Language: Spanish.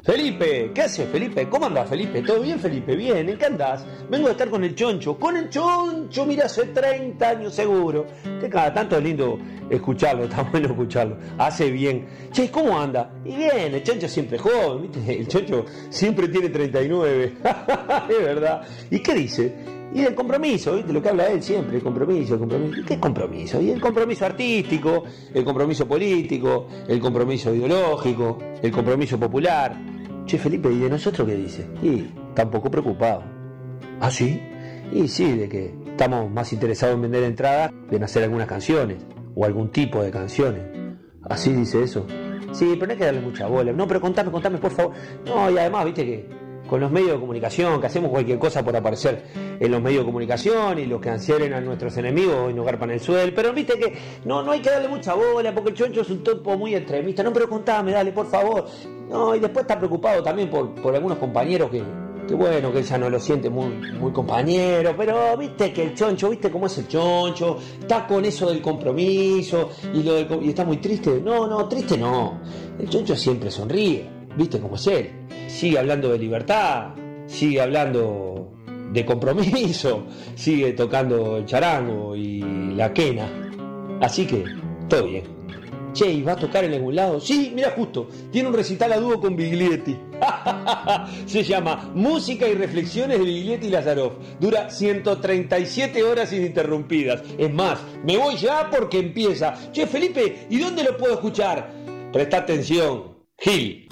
Felipe, ¿qué haces, Felipe? ¿Cómo andás, Felipe? ¿Todo bien, Felipe? Bien, ¿en qué andás? Vengo de estar con el Choncho. Con el Choncho, mira, hace 30 años seguro. Que cada tanto es lindo escucharlo, está bueno escucharlo. Hace bien. Che, ¿cómo anda? Y bien, el Choncho siempre es joven, ¿viste? El Choncho siempre tiene 39. Es verdad. ¿Y qué dice? Y el compromiso, ¿viste? Lo que habla él siempre, el compromiso, el compromiso. ¿Y qué compromiso? Y el compromiso artístico, el compromiso político, el compromiso ideológico, el compromiso popular. Che, Felipe, ¿y de nosotros qué dice? Y tampoco preocupado. ¿Ah, sí? Y sí, de que estamos más interesados en vender entradas que en hacer algunas canciones, o algún tipo de canciones. ¿Así dice eso? Sí, pero no hay que darle mucha bola. No, pero contame, por favor. No, y además, viste que con los medios de comunicación, que hacemos cualquier cosa por aparecer en los medios de comunicación, y los que ansieran a nuestros enemigos y nos garpan el suelo, pero viste que no hay que darle mucha bola, porque el Choncho es un tipo muy extremista. No, pero contame, dale, por favor. No, y después está preocupado también por algunos compañeros que bueno, que él ya no lo siente muy compañero, pero viste que el Choncho, viste cómo es el Choncho, está con eso del compromiso, y está muy triste. No, triste no. El Choncho siempre sonríe, viste cómo es él. Sigue hablando de libertad, sigue hablando de compromiso, sigue tocando el charango y la quena. Así que, todo bien. Che, ¿y va a tocar en algún lado? Sí, mira, justo, tiene un recital a dúo con Biglietti. Se llama Música y Reflexiones de Biglietti y Lazaroff. Dura 137 horas ininterrumpidas. Es más, me voy ya porque empieza. Che, Felipe, ¿y dónde lo puedo escuchar? Presta atención, Gil.